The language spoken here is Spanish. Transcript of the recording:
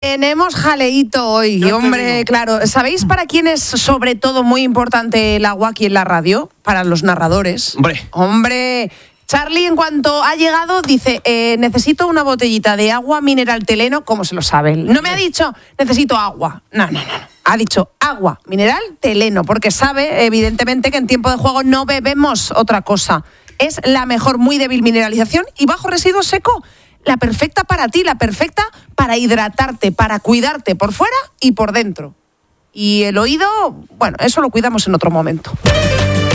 Tenemos jaleíto hoy, hombre, claro. ¿Sabéis para quién es sobre todo muy importante el agua aquí en la radio? Para los narradores. Hombre, Charlie, en cuanto ha llegado, dice, necesito una botellita de agua mineral Teleno. ¿Cómo se lo sabe? No me ha dicho, necesito agua. No. Ha dicho agua mineral Teleno, porque sabe, evidentemente, que en tiempo de juego no bebemos otra cosa. Es la mejor, muy débil mineralización y bajo residuo seco. La perfecta para ti, la perfecta para hidratarte, para cuidarte por fuera y por dentro. Y el oído, bueno, eso lo cuidamos en otro momento.